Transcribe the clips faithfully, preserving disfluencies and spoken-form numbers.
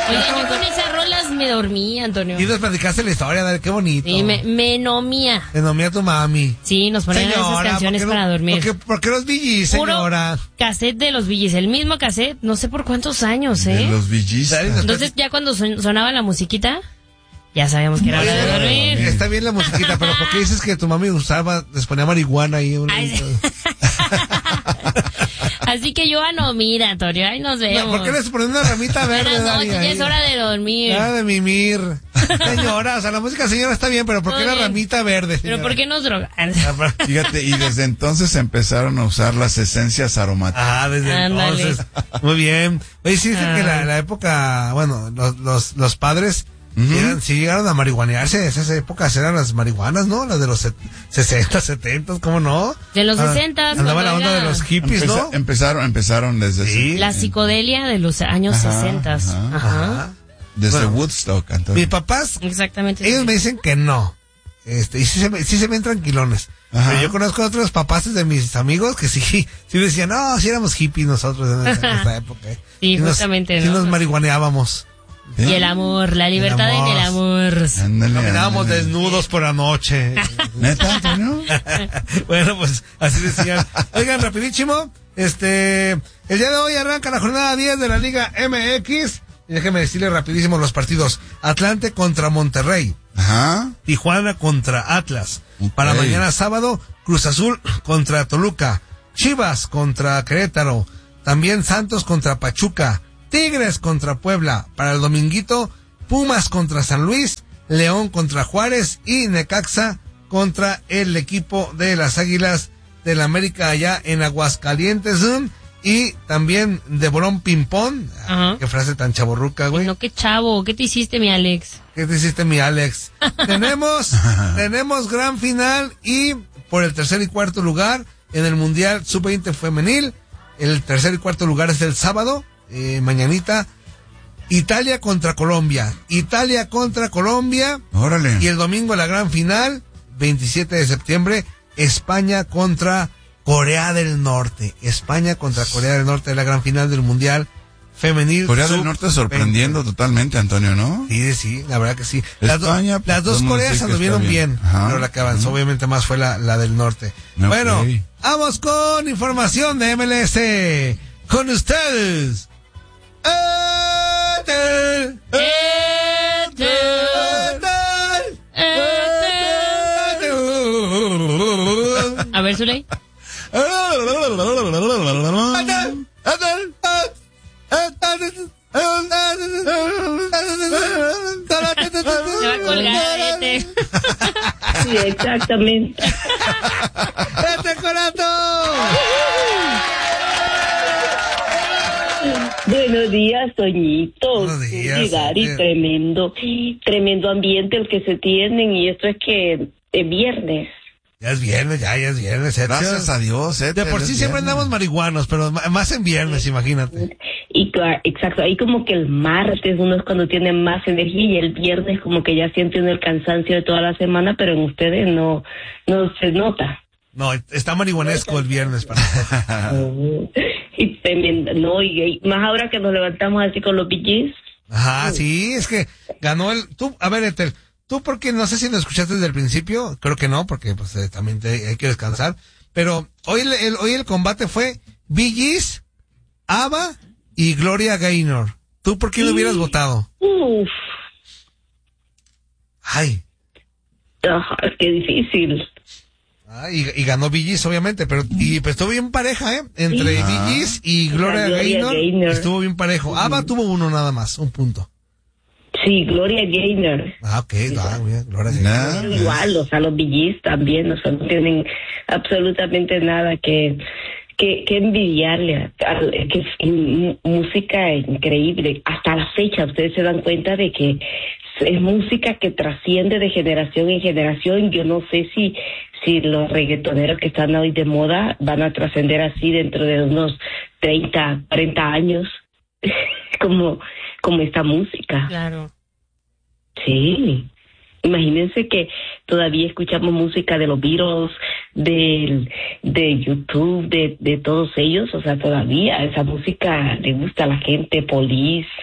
Oye, yo con esas rolas me dormía, Antonio. Y nos platicaste la historia, Dale, qué bonito. Sí, me, me nomía. Me nomía tu mami. Sí, nos ponían Señora, esas canciones ¿por qué no- para dormir. ¿Por qué, por qué los Bee Gees, señora? Puro cassette de los Bee Gees, el mismo cassette, no sé por cuántos años, ¿eh? De los Bee Gees. Entonces ya cuando son- sonaba la musiquita, ya sabíamos que era hora de dormir. Está bien la musiquita, pero ¿por qué dices que tu mami usaba, les ponía marihuana ahí? Un Ay, Así que yo, ah, no, mira, Antonio, ahí nos vemos. No, ¿por qué les ponen una ramita verde? Buenas Dani, noches, ya ahí? es hora de dormir. Hora de mimir. Señora, o sea, la música señora está bien, pero ¿por qué Muy la bien. ramita verde? Pero señora? ¿por qué nos drogan? Fíjate, y desde entonces empezaron a usar las esencias aromáticas. Ah, desde Ándale. entonces. Muy bien. Oye, sí dicen Ah. que la, la época, bueno, los, los, los padres Ujú. sí, eran- sí llegaron a marihuanearse. Esas épocas eran las marihuanas, ¿no? Las de los set- sesenta, setenta, ¿cómo no? De los Ah, sesentas, Andaba cuando la onda era- de los hippies, Empeza- ¿no? Empezaron, empezaron desde Sí. ese- La psicodelia de los años Ajá, sesentas. ajá. Ajá. Ajá. desde Bueno, Woodstock, Antonio. Mis papás, Exactamente. ellos me dicen que no. Este, y sí se, sí se ven tranquilones. Ajá. Pero yo conozco a otros papás de mis amigos que sí, sí decían, no, sí éramos hippies nosotros en esa, en esa época. ¿eh? Sí, nos- justamente, Sí ¿no? nos marihuaneábamos. ¿Sí? Y el amor, la libertad amor. en el amor. Ándale, Caminábamos ándale. desnudos por la noche. ¿Neta, Antonio? Bueno, pues así decían. Oigan, rapidísimo, este, el día de hoy arranca la jornada diez de la Liga M X. Y déjeme decirle rapidísimo los partidos. Atlante contra Monterrey. Ajá. Tijuana contra Atlas. Ok. Para mañana sábado, Cruz Azul contra Toluca. Chivas contra Querétaro. También Santos contra Pachuca. Tigres contra Puebla. Para el dominguito, Pumas contra San Luis. León contra Juárez. Y Necaxa contra el equipo de las Águilas del América allá en Aguascalientes. ¿eh? Y también de Borón Pimpón. Ajá. Qué frase tan chaborruca, güey. No, qué chavo, ¿qué te hiciste, mi Alex? ¿Qué te hiciste, mi Alex? tenemos, tenemos gran final y por el tercer y cuarto lugar en el Mundial sub veinte femenil. El tercer y cuarto lugar es el sábado, eh, mañanita. Italia contra Colombia. Italia contra Colombia. Órale. Y el domingo la gran final, veintisiete de septiembre, España contra Corea del Norte. España contra Corea del Norte es la gran final del Mundial femenil. Corea del sub Norte sorprendiendo veinte. totalmente, Antonio, ¿no? Sí, sí, la verdad que sí. Las, do- España, las dos podemos Coreas decir que anduvieron está bien, bien. Ajá. pero la que avanzó obviamente más fue la, la del norte. Ok. Bueno, vamos con información de M L S. Con ustedes. Ethel, Ethel, Ethel. A ver, Zuley. Se va a colgar, este. Sí, exactamente. ¡Este corazón! Buenos días, Toñito. Buenos días, Llegar y Ethel. tremendo, tremendo ambiente el que se tienen, y esto es que es viernes. Ya es viernes, ya, ya es viernes. Ethel. Gracias a Dios, eh. De por sí siempre andamos marihuanos, pero ma- más en viernes, imagínate. Y claro, exacto, ahí como que el martes uno es cuando tiene más energía, y el viernes como que ya siente uno el cansancio de toda la semana, pero en ustedes no, no se nota. No, está marihuanesco el viernes. Para... Oh, y tremendo, no, y, y más ahora que nos levantamos así con los Bee Gees. Ajá, sí, es que ganó el... Tú, a ver, Ethel, tú porque no sé si lo escuchaste desde el principio, creo que no, porque pues eh, también te, hay que descansar, pero hoy el, el- hoy el combate fue Bee Gees, ABBA y Gloria Gaynor. ¿Tú por quién lo hubieras votado? Uf, Ay, ajá, qué difícil. ah, y, y ganó Bee Gees, obviamente, pero y pues estuvo bien pareja, ¿eh? Entre Sí. Bee Gees y Gloria, Gloria Gaynor, Gaynor. estuvo bien parejo. ABBA tuvo uno nada más, un punto. Sí, Gloria Gaynor. Ah, ok, ah, muy bien, Gloria Nah. Gaynor. Pero igual, o sea, los Bee Gees también, o sea, no tienen absolutamente nada que, que, que envidiarle. a- a- que es m- música increíble. Hasta la fecha ustedes se dan cuenta de que es música que trasciende de generación en generación. Yo no sé si, si los reggaetoneros que están hoy de moda van a trascender así dentro de unos treinta, cuarenta años, como, como esta música. Claro. Sí, imagínense que todavía escuchamos música de los Beatles, del, de YouTube, de, de todos ellos, o sea, todavía esa música le gusta a la gente, Police,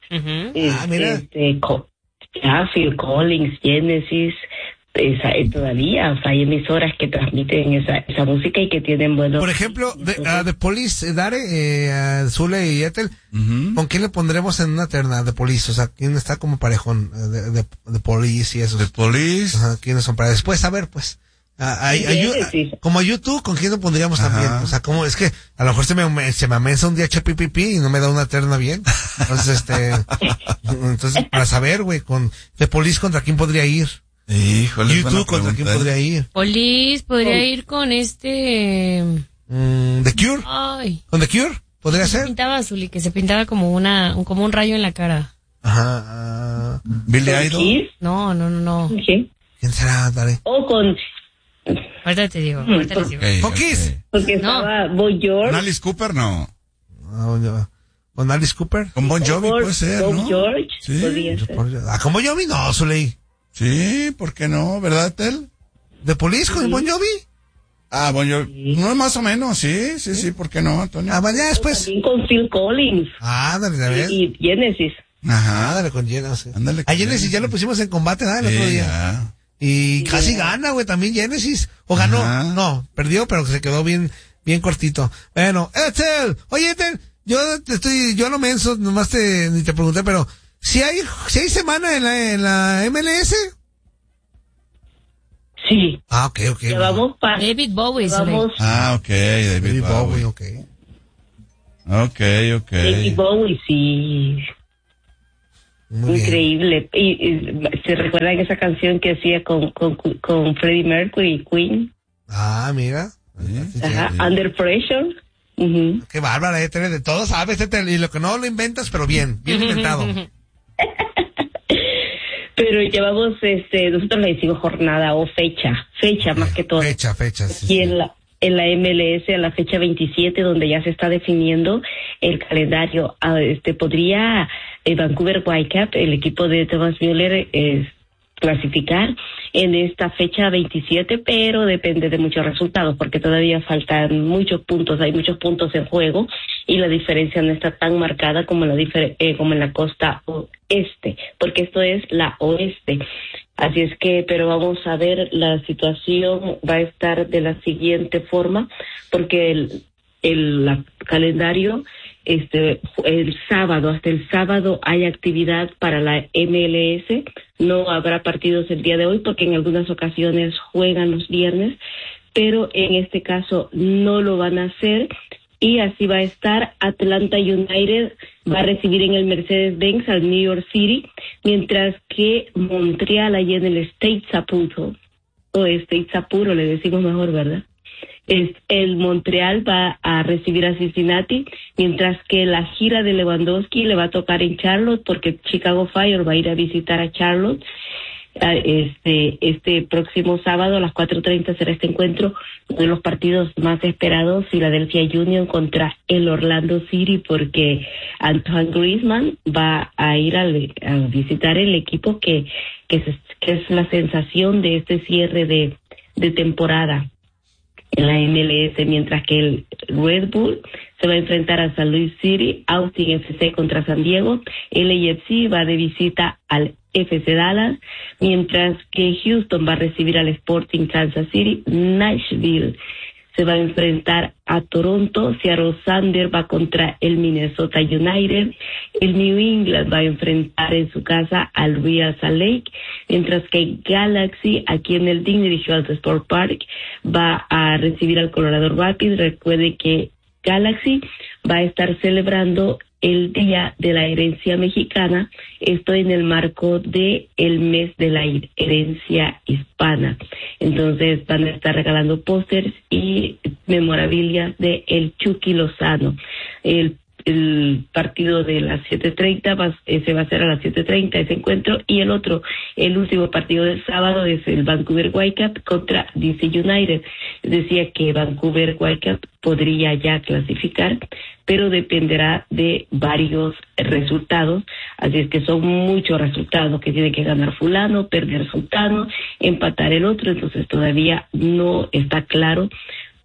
Ujú. Este, Ah, mira. este, Co- ya, Phil Collins, Genesis, esa, eh, todavía, o sea, hay emisoras que transmiten esa, esa música y que tienen buenos... Por ejemplo, de, a The Police, eh, Dare, eh, a Zule y Ethel, Ujú. ¿con quién le pondremos en una terna de Police? O sea, ¿quién está como parejón eh, de, de, de Police y esos? The Police. Ajá, ¿quiénes son para después? A ver, pues. A, a- a- Genesis. a- como a YouTube, ¿con quién lo pondríamos Ajá. también? O sea, como es que a lo mejor se me, se me amensa un día Chepipipi y no me da una terna bien. Entonces, este, entonces, para saber, güey, con The Police contra quién podría ir. Híjole, es buena YouTube contra quién pregunta, ¿eh? podría ir. Police podría Con- ir con este... Mm, The Cure, Ay, con The Cure, podría se ser. pintaba azul y que se pintaba como una, un- como un rayo en la cara. Ajá, ah, Billy Idol. Kiss, No, no, no, no. ¿sí? ¿quién será, Dare? O con... Ahorita te digo, ahorita les digo. Ok, ¿Con ok. Kiss? Porque No. estaba Boy George. ¿Con Alice Cooper? No. Ah, yo- ¿Con Alice Cooper? Con Bon Jovi Boy- puede ser, Boy ¿no? George, Sí. podría ser. Ah, como Jovi, no, Zuley. Sí, ¿por qué no? ¿Verdad, Tel? ¿The Police con Bon Jovi? Ah, Bon Jovi. Sí. No, más o menos, sí, sí, sí, ¿por qué no, Antonio? Ah, vaya después. También con Phil Collins Ah, dale, a ver. y, y Genesis. Ah, Ajá. dale con Genesis. Ándale A con Genesis Genesis. ya lo pusimos en combate, ¿verdad? El otro Sí, día. ya. Y casi ya. gana, güey, también Genesis. O ganó. Ajá. No, perdió, pero se quedó bien, bien cortito. Bueno, Ethel, oye, Ethel, yo te estoy, yo no menso, nomás te, ni te pregunté, pero, si hay, si hay semana en la, en la M L S. Sí, Ah, ok, ok. ya vamos para... David Bowie, Zuley. Vamos Ah, ok, David David Bowie, Bowie. ok. Ok, ok. David Bowie, sí. Muy bien. Increíble. Y, y se recuerdan esa canción que hacía con, con, con Freddie Mercury y Queen. Ah, mira. Sí. Ajá, sí. Under Pressure. Ujú. Qué bárbara, Ethel, de todo sabes, Ethel, y lo que no lo inventas, pero bien, bien inventado. Pero llevamos, este, nosotros le decimos jornada o fecha, fecha más que todo. Fecha, fecha. Sí, Y sí. en la, en la M L S a la fecha veintisiete, donde ya se está definiendo el calendario, ah, este podría eh, Vancouver Whitecaps, el equipo de Thomas Müller, eh, clasificar en esta fecha veintisiete, pero depende de muchos resultados, porque todavía faltan muchos puntos, hay muchos puntos en juego y la diferencia no está tan marcada como la difer- eh, como en la costa oeste, porque esto es la oeste. Así es que, pero vamos a ver, la situación va a estar de la siguiente forma, porque el, el la- calendario, este, el sábado, hasta el sábado hay actividad para la M L S, no habrá partidos el día de hoy porque en algunas ocasiones juegan los viernes, pero en este caso no lo van a hacer. Y así va a estar. Atlanta United va a recibir en el Mercedes-Benz al New York City, mientras que Montreal, allí en el State Saputo, o State Sapuro, le decimos mejor, ¿verdad? Es, el Montreal va a recibir a Cincinnati, mientras que la gira de Lewandowski le va a tocar en Charlotte, porque Chicago Fire va a ir a visitar a Charlotte. Este, este próximo sábado a las cuatro treinta será este encuentro, uno de los partidos más esperados, Philadelphia Union contra el Orlando City, porque Antoine Griezmann va a ir a, a visitar el equipo que, que, se, que es la sensación de este cierre de, de temporada en la M L S, mientras que el Red Bull se va a enfrentar a San Luis City, Austin F C contra San Diego, L A F C va de visita al F C Dallas, mientras que Houston va a recibir al Sporting Kansas City, Nashville se va a enfrentar a Toronto, Seattle Sounders va contra el Minnesota United, el New England va a enfrentar en su casa al Real Salt Lake, mientras que Galaxy aquí en el Dignity Health Sport Park va a recibir al Colorado Rapids. Recuerde que Galaxy va a estar celebrando el Día de la Herencia Mexicana, esto en el marco de el mes de la herencia hispana. Entonces van a estar regalando pósters y memorabilia de el Chucky Lozano. El el partido de las siete treinta va, eh, se va a hacer a las siete treinta ese encuentro, y el otro, el último partido del sábado es el Vancouver Whitecaps contra D C United. Decía que Vancouver Whitecaps podría ya clasificar, pero dependerá de varios resultados, así es que son muchos resultados que tiene que ganar fulano, perder sultano, empatar el otro, entonces todavía no está claro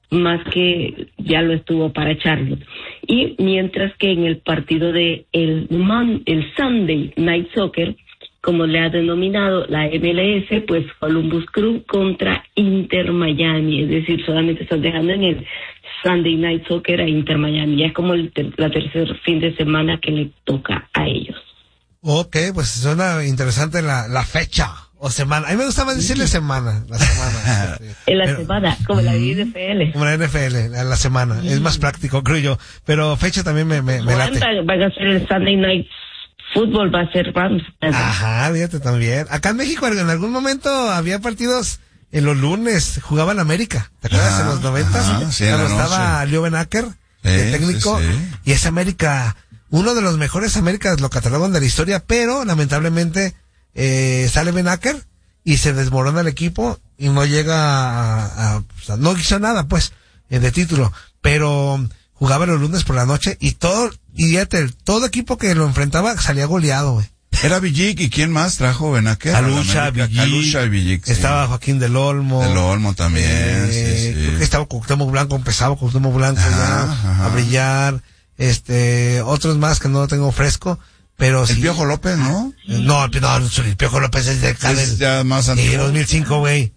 más que ya lo estuvo para Charlotte. Y mientras que en el partido de el, Mon, el Sunday Night Soccer, como le ha denominado la M L S, pues Columbus Crew contra Inter Miami, es decir, solamente están dejando en el Sunday Night Soccer a Inter Miami, ya es como el ter- la tercer fin de semana que le toca a ellos. Ok, pues suena interesante la, la fecha o semana. A mí me gusta más decirle semana, la semana. Sí. En la Pero- semana, como la N F L. Como la N F L, la, la semana. Es más práctico, creo yo. Pero fecha también me, me, me late. Van, van a hacer el Sunday Night Football, va a ser Rams. Ajá, fíjate también. Acá en México en algún momento había partidos en los lunes, jugaban América. ¿Te acuerdas? Ajá, en los noventas, ajá, sí, en cuando la estaba noche. Leo Benacker, Sí, el técnico, sí, sí. y ese América, uno de los mejores Américas lo catalogan de la historia, pero lamentablemente eh, sale Benacker y se desmorona el equipo y no llega a, a- o sea, no hizo nada pues eh, de título, pero jugaba los lunes por la noche y todo, y fíjate, todo equipo que lo enfrentaba salía goleado, güey. Era Villic, ¿y quién más trajo Benacker? Calucha, América? Villic, Calucha y Villic, sí. estaba Joaquín del Olmo. Del Olmo también, eh, sí, sí. Creo que estaba Cuauhtémoc Blanco, empezaba Cuauhtémoc Blanco Ajá, ya ajá. a brillar, este, otros más que no tengo fresco, pero El sí. Piojo López, ¿no? Eh, No, el, no, el Piojo López es de acá Es del, ya más sí, antiguo. dos mil cinco, güey.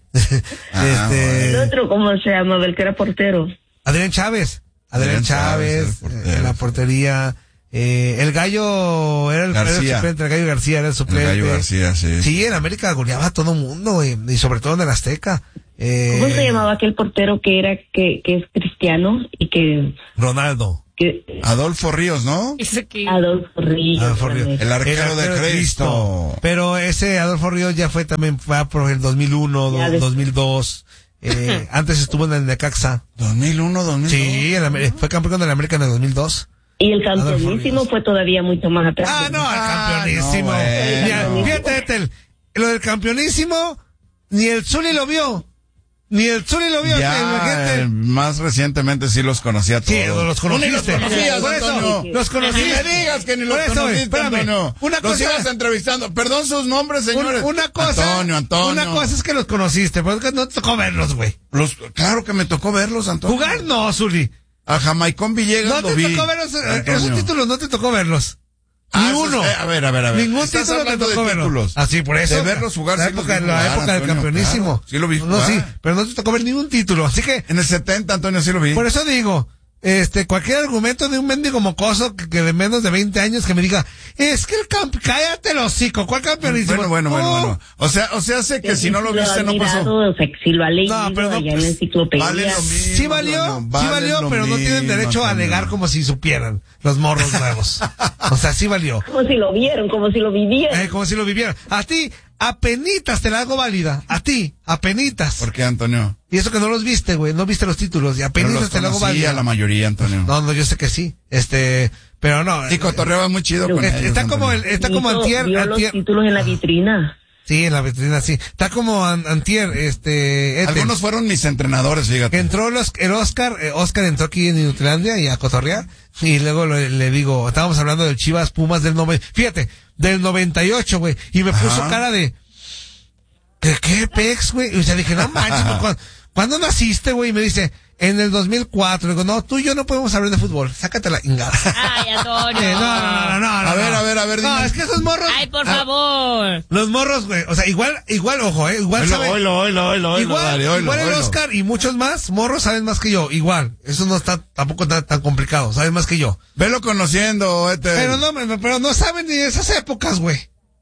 Ah, este, El otro, ¿cómo se llama? El que era portero. Adrián Chávez, Adrián Adrián Chávez, Chávez, el eh, portero. en la portería, eh, el Gallo era el, era el García. suplente, el Gallo García era el El suplente. Gallo García, sí. Sí, en América goleaba a todo mundo, güey, y sobre todo en el Azteca. Eh, ¿Cómo se llamaba aquel portero que era que, que es cristiano y que, Ronaldo. que Adolfo Ríos, ¿no? Eso que... Adolfo Ríos? Adolfo Ríos. también. El arquero de Cristo. Pero ese Adolfo Ríos ya fue también, fue por el dos mil uno, Ya do- después. dos mil dos. Eh, antes estuvo en el Necaxa. dos mil uno, dos mil dos. Sí, en la- fue campeón de la América en el dos mil dos. Y el Adolfo campeonísimo Ríos. fue todavía mucho más atrás. Ah, no, el Ah, campeonísimo. no, güey. Mira, fíjate, Etel, lo del campeonísimo, ni el Zuli lo vio. Ni el Zuli lo vio. Ya, imagínate. eh, más recientemente sí los conocía todos. Sí, los conociste. Ni los conocías, Por eso, Antonio. los conociste. Ni me digas que ni los Por eso, conociste, espérame. Antonio. Una los cosa- ibas entrevistando. Perdón sus nombres, señores. Un- una cosa, Antonio, Antonio. una cosa es que los conociste, pero es que no te tocó verlos, güey. Los, claro que me tocó verlos, Antonio. Jugar no, Zuli. A Jamaicón Villegas No lo te vi. tocó verlos, eh, Antonio. esos títulos no te tocó verlos. Ah, Ni esos- uno. eh, a ver, a ver, a ver. Ningún Estás título te hablando de tocó verlos. títulos. Así, por eso. De verlos jugar, La sí los época, vi la jugar, época del Antonio, campeonísimo. claro. Sí lo vi No, jugar. sí, pero no te tocó ver ningún título. Así que, En el setenta, Antonio, sí lo vi. por eso digo, este, cualquier argumento de un mendigo mocoso que, que de menos de veinte años que me diga, es que el camp, cállate el hocico, ¿cuál campeonísimo? Bueno, bueno, bueno, Oh, bueno. O sea, o sea, sé que si no lo ha viste no mirado, pasó. O sea, que si lo ha leído No, pero no, allá en pues, la enciclopedia. vale lo mismo. Sí valió, Antonio, sí vale valió, lo pero no tienen mismo, derecho a Antonio. alegar como si supieran los morros nuevos. O sea, sí valió. Como si lo vieron, como si lo vivieran. Eh, como si lo vivieran. A ti, apenitas te la hago válida. A ti, apenitas. ¿Por qué, Antonio? Y eso que no los viste, güey, no viste los títulos. Y Pero apenitas los te la hago conocía válida. la mayoría, Antonio. No, no, yo sé que sí. Este, pero no. Y cotorreaba muy chido con Este, ellos, está como el, Antonio. está como Vio- antier, vio los antier. títulos en la vitrina. Sí, en la vitrina, sí. Está como an- antier, este, Ethel, Algunos fueron mis entrenadores, fíjate. que entró los, el Oscar, eh, Oscar entró aquí en Nutlandia y a cotorrear, y luego le, le digo, estábamos hablando del Chivas Pumas del noventa, fíjate, del noventa y ocho, güey, y me puso Ajá. cara de, ¿qué, qué pex, güey? Y o sea, dije, no manches, pues, ¿cuándo, ¿cuándo naciste, güey? Y me dice, en el dos mil cuatro. Digo, no, tú y yo no podemos hablar de fútbol, sácate la ingada. Ay, Antonio. Eh, no, no, no, no, no, A ver, no. a ver, a ver, No, dime. es que esos morros. Ay, por Ah, favor. Los morros, güey, o sea, igual, igual, ojo, eh, igual Oilo, saben. oilo, oilo, oilo, oilo, Igual, dale, oilo, igual el oilo. Oscar y muchos más, morros saben más que yo, igual. Eso no está tampoco tan, tan complicado, saben más que yo. Velo conociendo, este. Pero no, me- pero no saben ni de esas épocas, güey.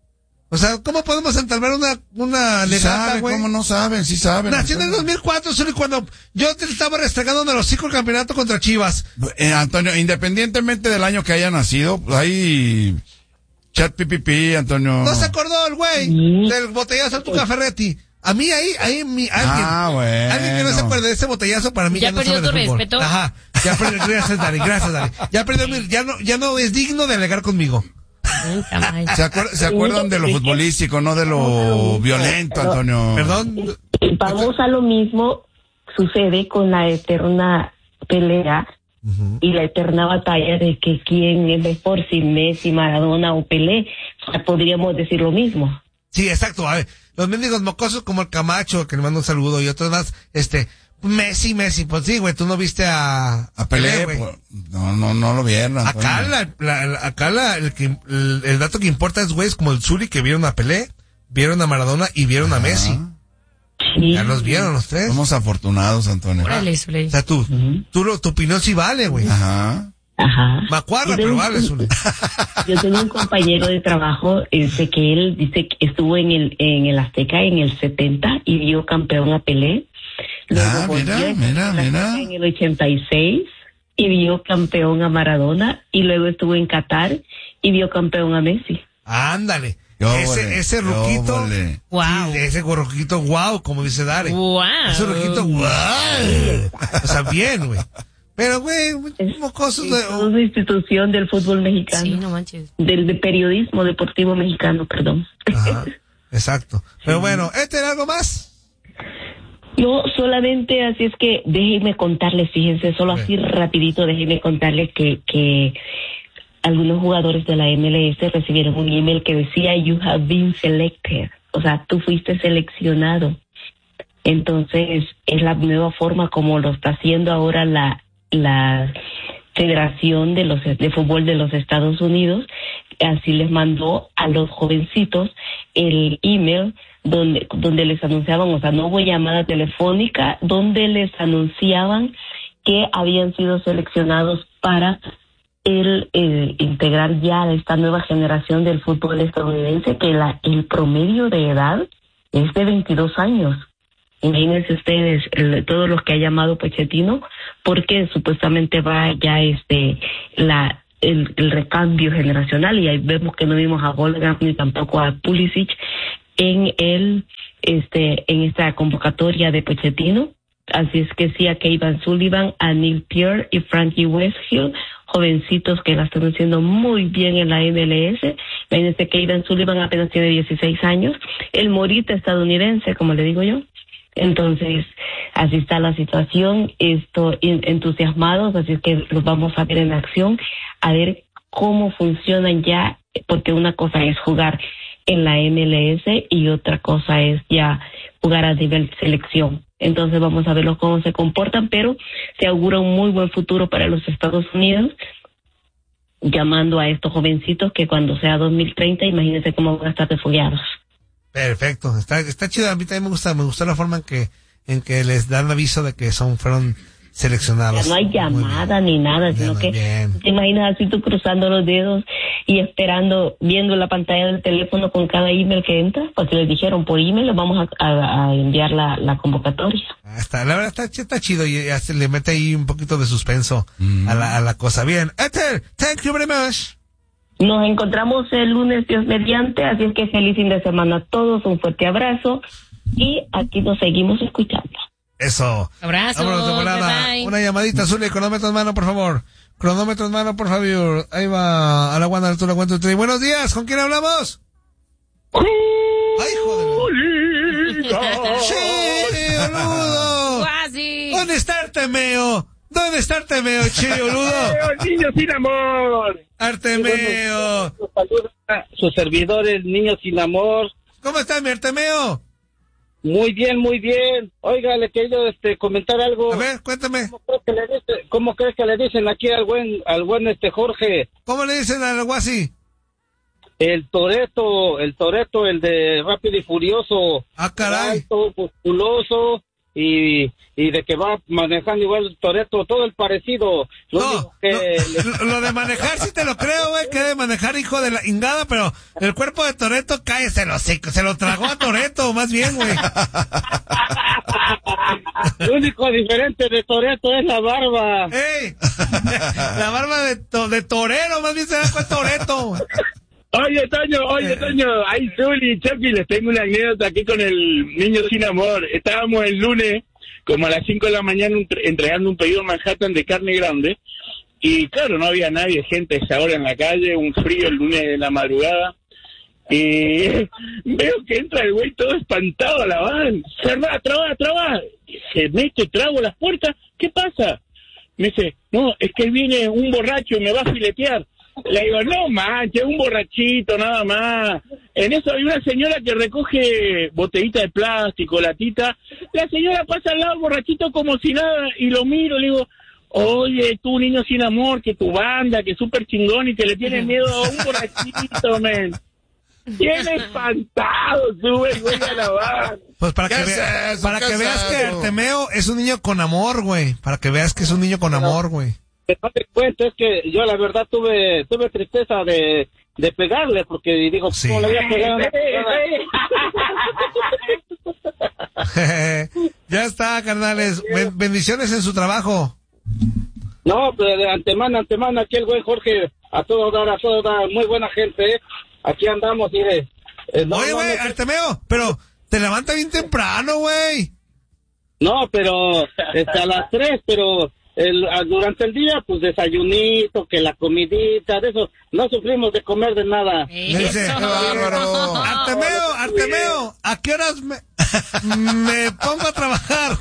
O sea, ¿cómo podemos entablar una, una Sí legata, saben, güey? ¿cómo no saben? Sí saben. Nació en el dos Antonio. mil cuatro, solo cuando yo te estaba restregando en el hocico el campeonato contra Chivas. Eh, Antonio, independientemente del año que haya nacido, pues hay chat pipipi, Antonio. No se acordó el güey Sí. del botellazo al Tuca Ferretti. A mí ahí, ahí, mi, alguien, Ah, bueno. alguien que no se acuerde de ese botellazo para mí ¿Ya ya, no perdió sabe de tu fútbol. respeto? Ajá, ya perdió, gracias Dani, gracias Dani. Ya perdió mi, ya no, ya no es digno de alegar conmigo. Nunca más. ¿Se, acuer- se acuerdan de lo futbolístico, no de lo violento, Antonio? Perdón. Y vamos a lo mismo, sucede con la eterna pelea y la eterna batalla de que quién es mejor, si Messi, Maradona o Pelé. O sea, podríamos decir lo mismo. Sí, exacto. A ver, los mendigos mocosos como el Camacho, que le mando un saludo, y otros más, este, Messi, Messi, pues sí, güey, tú no viste a... A Pelé, güey. pues, no, no, no lo vieron. Acá, la, la, la- acá la, el, que, el, el dato que importa es, güey, es como el Zuli que vieron a Pelé, vieron a Maradona y vieron a Messi. Sí. Ya los vieron los tres. Somos afortunados, Antonio. Órale, Zuli. O sea, tú, Ujú. tú lo, tu opinión sí vale, güey. Ajá. Ajá. Macuarra, Yo pero tengo- vale, Zuli. Yo tengo un compañero de trabajo, este, que él dice que estuvo en el, en el Azteca en el setenta y vio campeón a Pelé. Luego Ah, volvió mira, a estar mira, en el mira. Azteca en el ochenta y seis y vio campeón a Maradona, y luego estuvo en Qatar y vio campeón a Messi. Ándale. Yo, ese, vole, ese yo, ruquito. vole. Wow. Sí, ese ruquito, wow, como dice Dare. Wow. Ese ruquito, wow. O sea, bien, güey. Pero, güey, mocosos Es de... toda una institución del fútbol mexicano, Sí, no manches. del de periodismo deportivo mexicano, perdón. Ajá, exacto. Pero bueno, ¿este era algo más? No, solamente así es que déjenme contarles, fíjense, solo así rapidito, déjenme contarles que, que algunos jugadores de la M L S recibieron un email que decía "You have been selected", o sea, tú fuiste seleccionado. Entonces, es la nueva forma como lo está haciendo ahora la la Federación de los de Fútbol de los Estados Unidos. Así les mandó a los jovencitos el email donde donde les anunciaban, o sea, no hubo llamada telefónica, donde les anunciaban que habían sido seleccionados para el eh, integrar ya esta nueva generación del fútbol estadounidense, que la, el promedio de edad es de veintidós años. Imagínense ustedes, el, todos los que ha llamado Pochettino, porque supuestamente va ya este la el, el recambio generacional, y ahí vemos que no vimos a Holgate ni tampoco a Pulisic en el este en esta convocatoria de Pochettino. Así es que sí, a Kevin Sullivan, a Neil Pierre y Frankie Westhill, jovencitos que la están haciendo muy bien en la M L S. Imagínense, Kevin Sullivan apenas tiene dieciséis años, el morita estadounidense, como le digo yo. Entonces, así está la situación, estoy entusiasmados, así es que los vamos a ver en acción, a ver cómo funcionan ya, porque una cosa es jugar en la M L S y otra cosa es ya jugar a nivel selección. Entonces vamos a verlos cómo se comportan, pero se augura un muy buen futuro para los Estados Unidos, llamando a estos jovencitos que cuando sea dos mil treinta, imagínense cómo van a estar refugiados. Perfecto, está, está chido, a mí también me gusta, me gustó la forma en que, en que les dan aviso de que son, fueron seleccionados. Ya no hay llamada ni nada, Ya sino no, que bien. te imaginas así tú cruzando los dedos y esperando, viendo la pantalla del teléfono con cada email que entra, porque les dijeron por email les vamos a, a, a enviar la, la convocatoria. Ah, está, la verdad está, está chido y ya se le mete ahí un poquito de suspenso Mm. a, la, a la cosa. Bien, Ether, thank you very much. Nos encontramos el lunes, Dios mediante, así es que feliz fin de semana a todos, un fuerte abrazo y aquí nos seguimos escuchando. Eso. Abrazo. Vámonos de volada. Bye, bye. Una llamadita, Zuli, cronómetro en mano, por favor. Cronómetro en mano, por favor. Ahí va, a la Wanda, altura, cuento tres. Buenos días, ¿con quién hablamos? ¡Ay, joder! ¡Sí, boludo! Guasi. ¿Dónde está Artemeo? ¿Dónde está Artemeo, che, boludo? Niños sin amor. Artemeo. Los saluda sus servidores, Niños sin amor. ¿Cómo estás, mi Artemeo? Muy bien, muy bien. Oiga, le quería este, comentar algo. A ver, cuéntame. ¿Cómo crees que le dice, cómo crees que le dicen aquí al buen, al buen este Jorge? ¿Cómo le dicen al Guasi? El Toreto, el Toreto, el de Rápido y Furioso. Ah, caray. Alto, musculoso y, y de que va manejando igual el Toreto, todo el parecido. Lo No, único que no, lo, lo de manejar sí te lo creo, güey, que de manejar, hijo de la ingada, pero el cuerpo de Toreto, cállese el hocico, se lo tragó a Toreto, más bien, güey. Lo único diferente de Toreto es la barba. ¡Ey! La barba de, to, de torero, más bien se da cuenta Toreto. Oye, Toño, oye, Toño, ay, Zuli, Chapi, les tengo una anécdota aquí con el Niño Sin Amor. Estábamos el lunes, como a las cinco de la mañana, entre- entregando un pedido en Manhattan de carne grande, y claro, no había nadie, gente a esa hora en la calle, un frío el lunes de la madrugada, y veo que entra el güey todo espantado a la van, cerrá, trabá, trabá, y se mete, trago las puertas, ¿qué pasa? Me dice, no, es que viene un borracho y me va a filetear. Le digo, no manches, un borrachito nada más. En eso hay una señora que recoge botellita de plástico, latita. La señora pasa al lado del borrachito como si nada y lo miro, le digo, oye, tú niño sin amor, que tu banda, que súper chingón y que le tienes miedo a un borrachito, men. Bien espantado, sube el güey a la banda. Pues para que, ¿Qué vea- es eso? para ¿Qué que es veas que eso? Artemeo es un niño con amor, güey. Para que veas que es un niño con amor, güey. No te cuento, es que yo la verdad tuve tuve tristeza de, de pegarle, porque digo, Sí. ¿cómo le voy a pegar a una persona? Ya está, carnales. Ben- bendiciones en su trabajo. No, pero de antemano, antemano, aquí el güey Jorge, a todo dar, a todo dar, muy buena gente, ¿eh? Aquí andamos, mire. Eh, no, Oye, no, güey, no, Artemeo, pero te levanta bien temprano, güey. no, pero este, a las tres, pero el, a- durante el día, pues desayunito, que la comidita, de eso, no sufrimos de comer de nada. Le dice, Eso. ¡Qué bárbaro! Artemeo, Artemeo, ¿a qué horas me, me pongo a trabajar?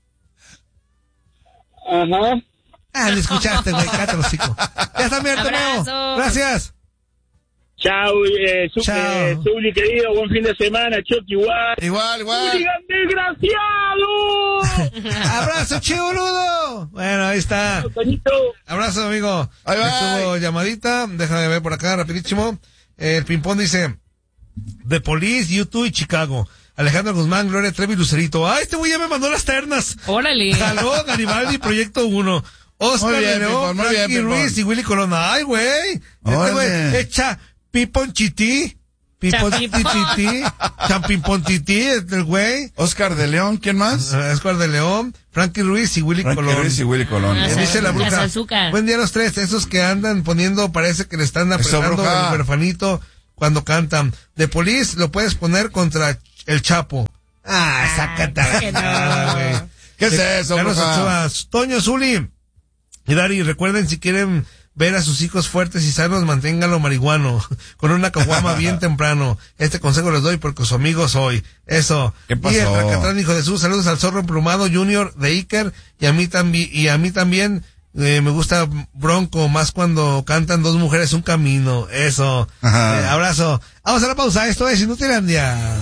Ajá. Ah, ni escuchaste, güey, cállate los hocico. Ya está mi Artemeo. Abrazo. Gracias. Chao, eh, su, Chao. eh, Zuli, querido, buen fin de semana, Chucky, igual. Igual, igual. ¡Digan desgraciado! Abrazo, chiboludo. Bueno, ahí está. Toñito. Abrazo, amigo. Bye, bye. Estuvo llamadita. Déjame ver por acá, rapidísimo. El Pimpón dice, The Police, YouTube y Chicago. Alejandro Guzmán, Gloria Trevi, Lucerito. Ah, este güey ya me mandó las ternas. Órale. Jaló Garibaldi, Proyecto uno. Oscar Muy bien, de León, Pimpón, muy bien, Frankie Pimpón. Ruiz y Willy Colón. Ay, güey. Este Oye. güey echa Pipon Chití. Pipon Champipón. Tititi. Champimpón Tití, el güey. Oscar de León, ¿quién más? Oscar de León, Frankie Ruiz y Willy Frankie Colón. Ruiz y Willy Colón. Ah, Eh, sí. dice la bruja. Las azúcar. Buen día a los tres. Esos que andan poniendo, parece que le están apretando bruja. el huerfanito cuando cantan. De Police lo puedes poner contra el Chapo. Ah, sácate a la que no. chingada, güey. ¿Qué es De eso, Carlos bruja? Ochoa, Toño Zuli y Dari, recuerden si quieren ver a sus hijos fuertes y sanos, manténganlo marihuano, con una caguama bien temprano. Este consejo les doy porque su amigo soy. Eso. ¿Qué pasó? Y el Tracatrán, hijo de Jesús, saludos al Zorro Emplumado Junior de Iker, y a mí también, y a mí también, eh, me gusta Bronco, más cuando cantan dos mujeres un camino. Eso. Ajá. Eh, abrazo. Vamos a la pausa, esto es Inutilandia.